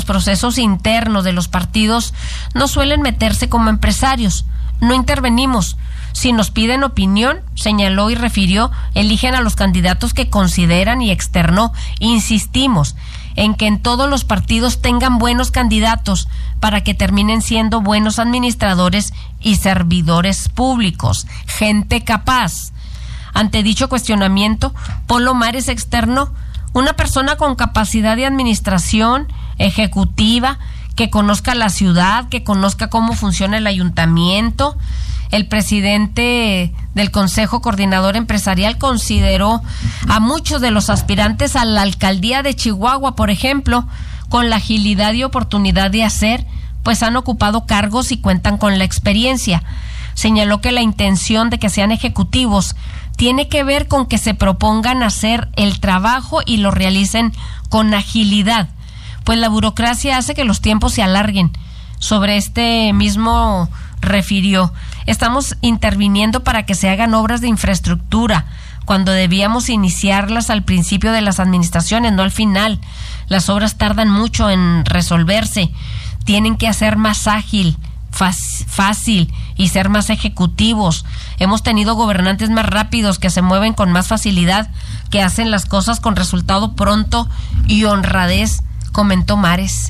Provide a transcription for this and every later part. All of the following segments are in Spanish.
los procesos internos de los partidos no suelen meterse como empresarios. No intervenimos. Si nos piden opinión, señaló y refirió, eligen a los candidatos que consideran y externó. Insistimos en que en todos los partidos tengan buenos candidatos para que terminen siendo buenos administradores y servidores públicos, gente capaz. Ante dicho cuestionamiento, Polo Mares externó: una persona con capacidad de administración ejecutiva, que conozca la ciudad, que conozca cómo funciona el ayuntamiento. El presidente del Consejo Coordinador Empresarial consideró a muchos de los aspirantes a la alcaldía de Chihuahua, por ejemplo, con la agilidad y oportunidad de hacer, pues han ocupado cargos y cuentan con la experiencia. Señaló que la intención de que sean ejecutivos tiene que ver con que se propongan hacer el trabajo y lo realicen con agilidad, pues la burocracia hace que los tiempos se alarguen. Sobre este mismo refirió: estamos interviniendo para que se hagan obras de infraestructura, cuando debíamos iniciarlas al principio de las administraciones, no al final. Las obras tardan mucho en resolverse, tienen que hacer más ágil, fácil y ser más ejecutivos. Hemos tenido gobernantes más rápidos que se mueven con más facilidad, que hacen las cosas con resultado pronto y honradez, comentó Mares.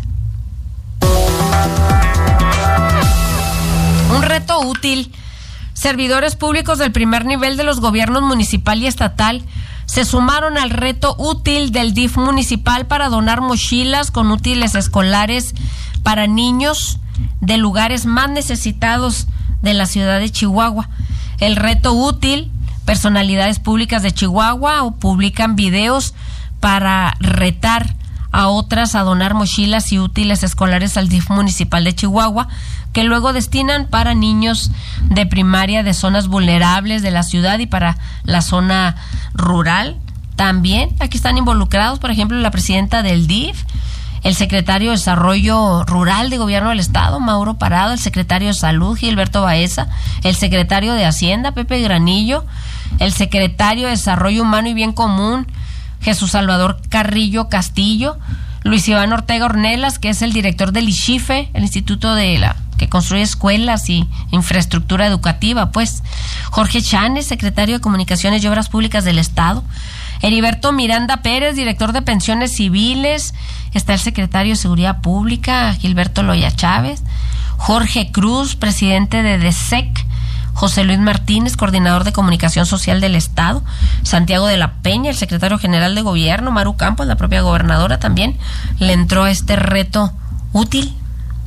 Un reto útil. Servidores públicos del primer nivel de los gobiernos municipal y estatal se sumaron al reto útil del DIF municipal para donar mochilas con útiles escolares para niños de lugares más necesitados de la ciudad de Chihuahua. El reto útil: personalidades públicas de Chihuahua publican videos para retar a otras a donar mochilas y útiles escolares al DIF municipal de Chihuahua, que luego destinan para niños de primaria de zonas vulnerables de la ciudad y para la zona rural. También aquí están involucrados, por ejemplo, la presidenta del DIF, el secretario de Desarrollo Rural de Gobierno del Estado, Mauro Parado, el secretario de Salud, Gilberto Baeza, el secretario de Hacienda, Pepe Granillo, el secretario de Desarrollo Humano y Bien Común, Jesús Salvador Carrillo Castillo, Luis Iván Ortega Ornelas, que es el director del ISHIFE, el instituto que construye escuelas y infraestructura educativa, pues, Jorge Chanes, secretario de Comunicaciones y Obras Públicas del Estado, Heriberto Miranda Pérez, director de Pensiones Civiles, está el secretario de Seguridad Pública, Gilberto Loya Chávez, Jorge Cruz, presidente de DESEC, José Luis Martínez, coordinador de Comunicación Social del Estado, Santiago de la Peña, el secretario general de Gobierno, Maru Campos, la propia gobernadora también le entró a este reto útil.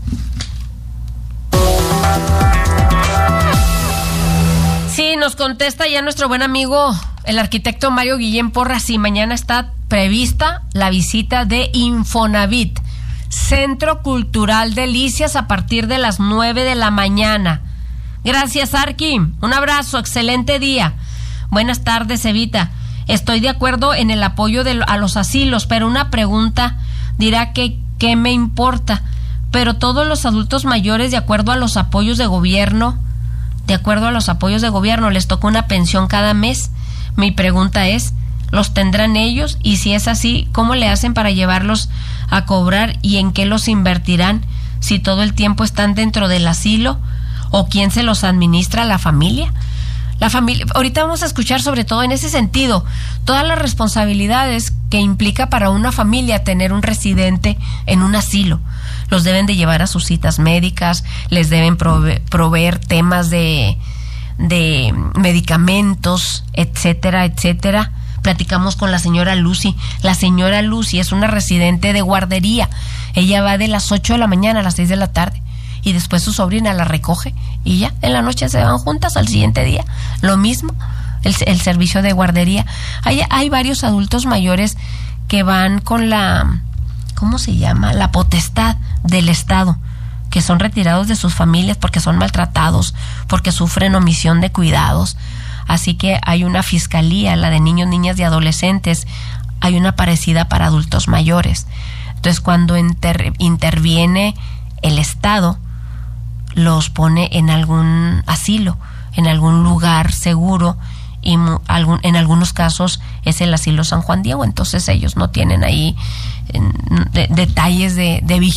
Sí, nos contesta ya nuestro buen amigo el arquitecto Mario Guillén Porras. Sí, mañana está prevista la visita de Infonavit, Centro Cultural Delicias, a partir de las 9 de la mañana. Gracias, Arqui. Un abrazo, excelente día. Buenas tardes, Evita. Estoy de acuerdo en el apoyo a los asilos, pero una pregunta dirá que ¿qué me importa? Pero todos los adultos mayores, de acuerdo a los apoyos de gobierno, les toca una pensión cada mes. Mi pregunta es, ¿los tendrán ellos? Y si es así, ¿cómo le hacen para llevarlos a cobrar y en qué los invertirán si todo el tiempo están dentro del asilo? ¿O quién se los administra? ¿La familia? Ahorita vamos a escuchar sobre todo en ese sentido todas las responsabilidades que implica para una familia tener un residente en un asilo. Los deben de llevar a sus citas médicas, les deben proveer temas de medicamentos, etcétera, etcétera. Platicamos con la señora Lucy. La señora Lucy es una residente de guardería. Ella va de las 8 de la mañana a las 6 de la tarde. Y después su sobrina la recoge y ya en la noche se van juntas al siguiente día. Lo mismo, el servicio de guardería. Hay varios adultos mayores que van con la, ¿cómo se llama? La potestad del Estado, que son retirados de sus familias porque son maltratados, porque sufren omisión de cuidados. Así que hay una fiscalía, la de niños, niñas y adolescentes, hay una parecida para adultos mayores. Entonces, cuando interviene el Estado, los pone en algún asilo, en algún lugar seguro, y en algunos casos es el asilo San Juan Diego. Entonces ellos no tienen ahí detalles de vigilancia